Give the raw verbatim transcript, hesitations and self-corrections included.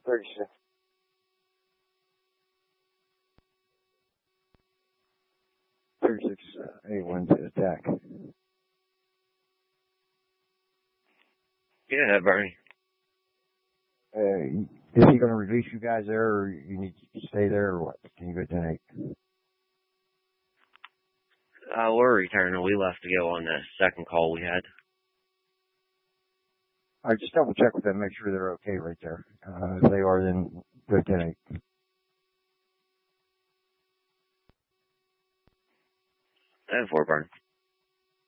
thirty-six. thirty-six, uh, A one to attack. Yeah, Bernie. Uh, is he going to release you guys there, or you need to stay there, or what? Can you go ten eight? Uh, we're returning. We left to go on that second call we had. All right, just double check with them, make sure they're okay right there. Uh, if they are, then go ten eight. And four burn.